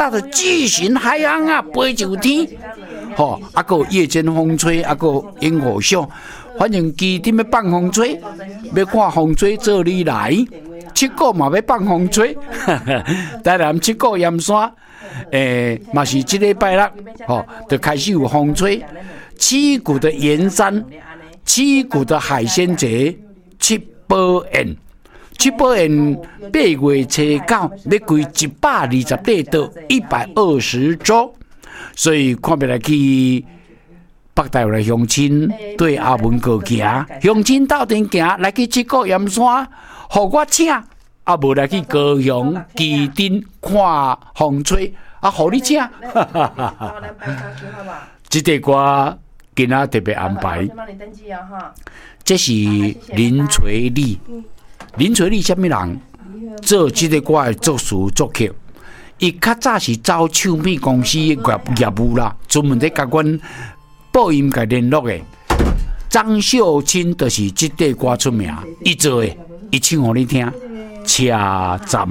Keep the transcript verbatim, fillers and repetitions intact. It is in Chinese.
大的巨型海洋啊，飞上天，吼、哦，啊个夜间风吹，啊个萤火秀，反正基顶要放风吹，要看风吹做你来。七股嘛要放风吹，台南七股盐山，诶、欸，嘛是这礼拜六，吼、哦，就开始有风吹。七股的盐山，七股的海鲜节，七宝宴。七宝宴八月初九要开一百二十八到一百二十桌，所以看不来去北台湾的乡亲对阿文哥行，乡亲斗阵行来去七股盐山，互我请，啊无来去高雄基顶看风吹，啊互你请，这个歌今仔特别安排，这是林垂丽。林垂丽什么人？做这个歌的作词作曲，伊较早是走唱片公司的业业务啦，专门在甲阮播音甲联络的。张秀清就是这个歌出名，伊做的，伊唱互你听，车站。